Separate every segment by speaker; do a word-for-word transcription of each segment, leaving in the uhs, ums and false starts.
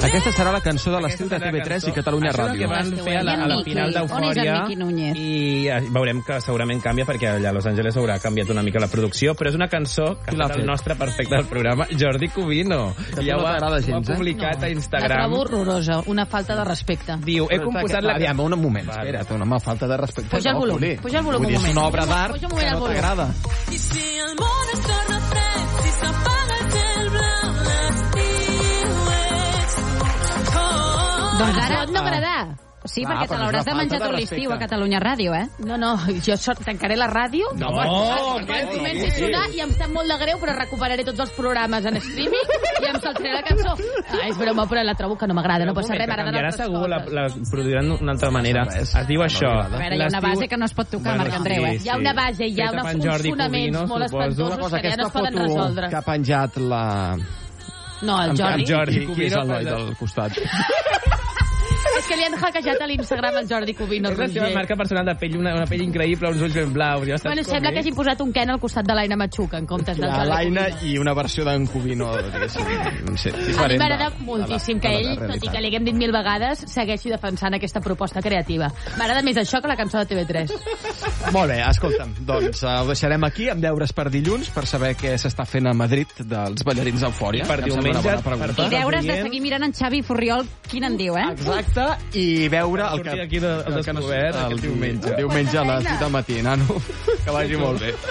Speaker 1: Aquesta serà la cançó de l'estiu de T V tres i Catalunya Ràdio.
Speaker 2: Això és el que van fer a la, a la final d'Eufòria i veurem que segurament canvia perquè allà a Los Angeles haurà canviat una mica la producció, però és una cançó que ha fet el nostre perfecte del programa, Jordi Cubino. Ja ho ha, ho ha publicat a Instagram.
Speaker 3: La trobo horrorosa, una falta de respecte.
Speaker 2: Diu, he composat la...
Speaker 1: Aviam, un moment, espera't, una falta de respecte.
Speaker 3: Puja el volum, puja el volum un moment.
Speaker 1: És una obra d'art que no t'agrada.
Speaker 4: I si el món es torna fred, si s'apaga el cel blau, l'estiu ets tu.
Speaker 3: Doncs ara et no agradar. Sí, perquè te l'hauràs de menjar tot l'estiu a Catalunya Ràdio, eh? No, no, jo tancaré la ràdio.
Speaker 2: No,
Speaker 3: quan comenci a sonar i em sap molt de greu, però recuperaré tots els programes en streaming i em saltaré la cançó. Ah, és broma, però la trobo que no m'agrada, no passa res, m'agraden altres coses.
Speaker 2: Segur, la, la produiran d'una altra manera. Es diu això.
Speaker 3: A veure, hi ha una base que no es pot tocar, Marc Andreu, eh? Hi ha una base, hi ha uns fonaments molt espantosos que ja no es poden resoldre.
Speaker 1: Que ha penjat la...
Speaker 3: No, el Jordi.
Speaker 1: El Jordi, qui és el noi del costat?
Speaker 3: És que li han hackejat a l'Instagram al Jordi Cubino.
Speaker 2: És la seva marca personal de pell, una, una pell increïble, uns ulls ben blaus. Ja
Speaker 3: bueno, sembla que hagin posat un Ken al costat de l'Aina Machuca, en comptes del Jordi
Speaker 1: l'Aina i una versió d'en Cubino, diguéssim, sí,
Speaker 3: a mi m'agrada moltíssim que ell, tot i que li haguem dit mil vegades, segueixi defensant aquesta proposta creativa. M'agrada més això que la cançó de T V tres.
Speaker 1: Molt bé, escolta'm, doncs ho deixarem aquí, amb deures per dilluns, per saber què s'està fent a Madrid dels ballarins d'Eufòria.
Speaker 2: I per diumenge...
Speaker 3: I deures de seguir mirant en Xavi Furriol, quin en diu, eh?
Speaker 1: Exacte, i veure el que...
Speaker 2: aquí de, el descobert el, el diumenge.
Speaker 1: Diumenge a les vuit del matí, nano. Que vagi molt bé.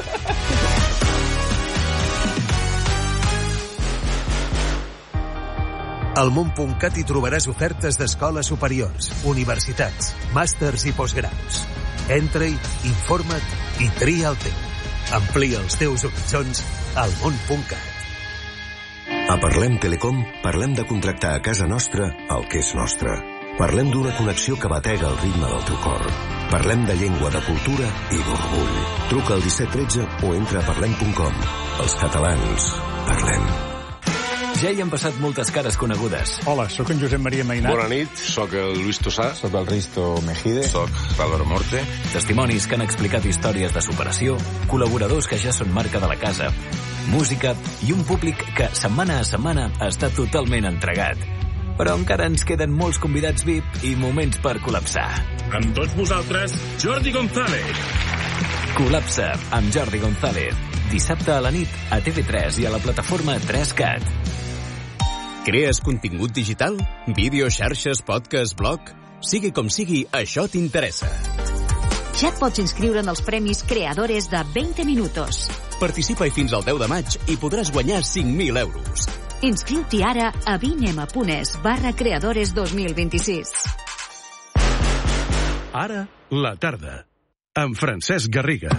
Speaker 5: Al món punt cat hi trobaràs ofertes d'escoles superiors, universitats, màsters i postgraus. Entra-hi, informa't i tria el teu. Amplia els teus horitzons al món punt cat.
Speaker 6: A Parlem Telecom parlem de contractar a casa nostra el que és nostre. Parlem d'una connexió que batega el ritme del teu cor. Parlem de llengua, de cultura i d'orgull. Truca al disset tretze o entra a parlem punt com. Els catalans, parlem.
Speaker 7: Ja hi han passat moltes cares conegudes.
Speaker 8: Hola, sóc en Josep Maria Mainat.
Speaker 9: Bona nit, sóc el Luis Tosà.
Speaker 8: Sóc el Risto Mejide.
Speaker 9: Sóc Álvaro Morte.
Speaker 7: Testimonis que han explicat històries de superació, col·laboradors que ja són marca de la casa, música i un públic que setmana a setmana està totalment entregat. Però encara ens queden molts convidats V I P i moments per col·lapsar.
Speaker 9: Amb tots vosaltres, Jordi González.
Speaker 7: Col·lapsa amb Jordi González. Dissabte a la nit a T V tres i a la plataforma tres cat.
Speaker 10: Crees contingut digital? Vídeo, xarxes, podcast, blog? Sigui com sigui, això t'interessa.
Speaker 11: Ja et pots inscriure en els premis Creadores de veinte minutos.
Speaker 10: Participa-hi fins al deu de maig i podràs guanyar cinc mil euros.
Speaker 11: Inscriu-t'hi ara a vinema.es barra creadores dos mil vint-i-sis.
Speaker 12: Ara, la tarda, amb Francesc Garriga.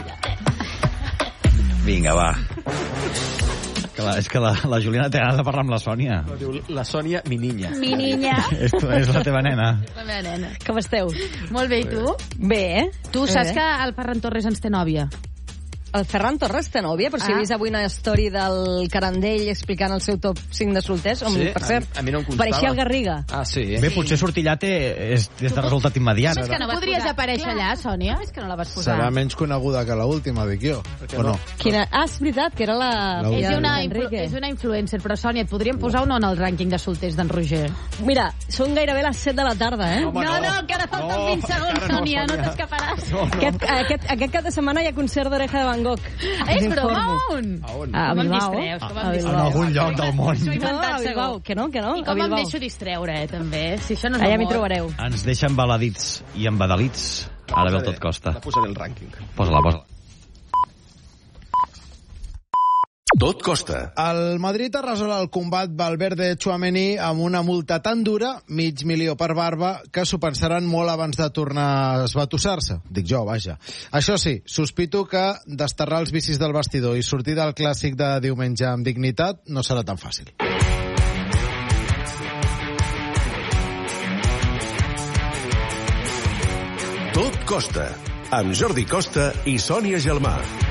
Speaker 13: Vinga, va. Que la, és que la, la Juliana té ganes de parlar amb la Sònia.
Speaker 1: No, diu la Sònia, mi niña.
Speaker 3: Mi niña.
Speaker 13: Esto és la teva nena.
Speaker 3: La meva nena. Com esteu? Molt bé, i tu?
Speaker 14: Bé, eh?
Speaker 3: Tu saps que el Ferran Torres ens té nòvia?
Speaker 14: El Ferran Torres té nòvia, però si
Speaker 3: Ah.
Speaker 14: he vist avui una story del Carandell explicant el seu top cinc de solters, on,
Speaker 1: Sí?
Speaker 14: per cert,
Speaker 1: A, a mi no em constava.
Speaker 14: pareixia el Garriga.
Speaker 1: Ah, sí?
Speaker 13: Bé, potser sortir allà té, és, és de resultat immediat.
Speaker 3: És que no podries aparèixer allà, Sònia? És que no la vas posar.
Speaker 15: Serà menys coneguda que l'última, dic jo. O no?
Speaker 14: Quina... Ah, és veritat, que era la...
Speaker 15: La
Speaker 3: És
Speaker 15: última.
Speaker 3: una, influ és una influencer, però Sònia, et podríem posar o no en el rànquing de solters d'en Roger?
Speaker 14: Mira, són gairebé les set de la tarda, eh?
Speaker 3: No, no, encara falten
Speaker 14: No,
Speaker 3: vint segons,
Speaker 14: encara no,
Speaker 3: Sònia, no
Speaker 14: Sònia.
Speaker 3: t'escaparàs.
Speaker 14: Aquest, aquest, aquest cap de setmana hi ha concert d'Oreja de Van Gogh.
Speaker 3: És
Speaker 14: Us
Speaker 3: broma,
Speaker 14: informo.
Speaker 3: on?
Speaker 14: A
Speaker 3: Com em
Speaker 14: Bilbao.
Speaker 3: distreus, com em
Speaker 14: A
Speaker 3: distreus.
Speaker 13: En algun lloc del món.
Speaker 3: Això ho he
Speaker 14: No,
Speaker 3: inventat,
Speaker 14: a Bilbao,
Speaker 3: segur.
Speaker 14: que no, que no,
Speaker 3: I
Speaker 14: a
Speaker 3: com em
Speaker 14: Bilbao.
Speaker 3: deixo distreure, eh, també? Si això no és
Speaker 14: Allà m'hi
Speaker 3: amor.
Speaker 14: trobareu.
Speaker 13: Ens deixen baladits i embadalits. Ara ve el tot costa.
Speaker 1: La posaré el rànquing.
Speaker 13: Posa-la, posa-la.
Speaker 12: Tot costa.
Speaker 15: El Madrid ha resolt el combat Valverde Tchouaméni amb una multa tan dura, mig milió per barba, que s'ho pensaran molt abans de tornar a esbatussar-se. Dic jo, vaja. Això sí, sospito que desterrar els vicis del vestidor i sortir del clàssic de diumenge amb dignitat no serà tan fàcil.
Speaker 12: Tot costa. Amb Jordi Costa i Sònia Gelmà.